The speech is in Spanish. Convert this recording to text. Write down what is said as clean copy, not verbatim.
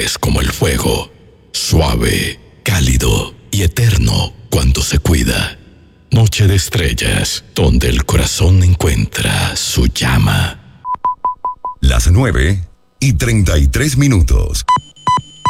es como el fuego, suave, cálido y eterno cuando se cuida. Noche de estrellas, donde el corazón encuentra su llama. Las 9:33.